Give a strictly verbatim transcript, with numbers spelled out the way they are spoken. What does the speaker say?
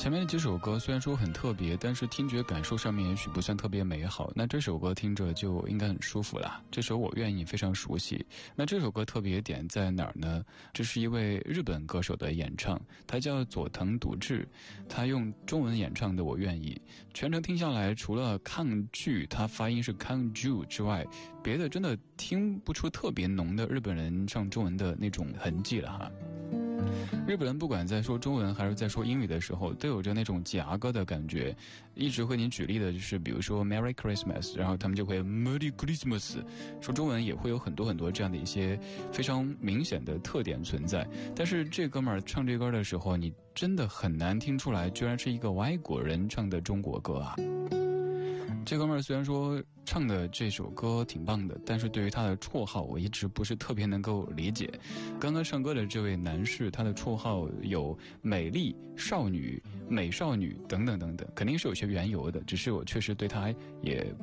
前面的几首歌虽然说很特别，但是听觉感受上面也许不算特别美好，那这首歌听着就应该很舒服啦。这首我愿意非常熟悉。那这首歌特别点在哪儿呢？这是一位日本歌手的演唱，他叫佐藤笃志，他用中文演唱的我愿意。全程听下来，除了抗拒他发音是抗拒之外，别的真的听不出特别浓的日本人唱中文的那种痕迹了哈。日本人不管在说中文还是在说英语的时候，都有着那种夹歌的感觉。一直会你举例的就是比如说 Merry Christmas， 然后他们就会 Merry Christmas， 说中文也会有很多很多这样的一些非常明显的特点存在。但是这哥们儿唱这歌的时候，你真的很难听出来居然是一个外国人唱的中国歌啊。这哥们儿虽然说唱的这首歌挺棒的，但是对于他的绰号我一直不是特别能够理解。刚刚唱歌的这位男士，他的绰号有美丽少女、美少女等等等等，肯定是有些缘由的，只是我确实对他也